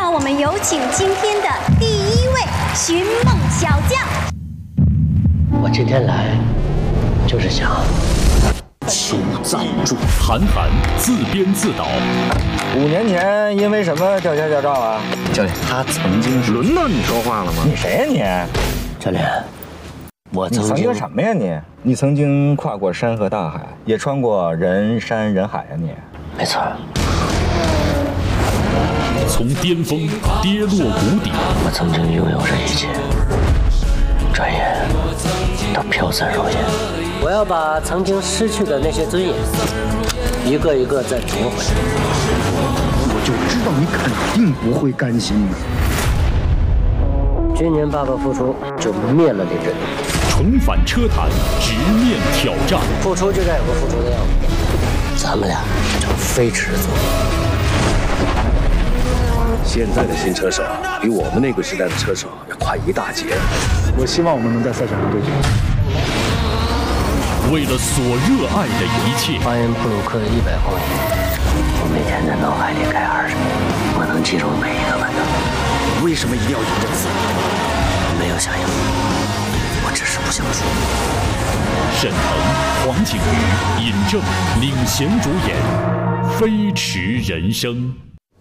让我们有请今天的第1位寻梦小将。 我今天来就是想求赞助。 韩寒自编自导。 5年前因为什么吊销驾照啊？ 教练，他曾经是轮到你说话了吗？你谁呀你？ 教练，我你曾经什么呀你？你曾经跨过山河大海，也穿过人山人海呀你。 没错。 从巅峰跌落谷底， 我曾经拥有着一切，转眼都飘散如烟。我要把曾经失去的那些尊严，一个一个再夺回来。 我就知道你肯定不会甘心的。 今年爸爸复出，就灭了林振东。 重返车坛，直面挑战。 复出就该有个复出的样子，咱们俩就非池子。 现在的新车手比我们那个时代的车手要快一大截。 我希望我们能在赛场上对决。 为了所热爱的一切， 花园布鲁克100公里，我每天在脑海里开20遍，我能记住每一个弯道。 为什么一定要赢这次？ 没有想赢，我只是不想输。 沈腾、黄景瑜、尹正领衔主演《飞驰人生》。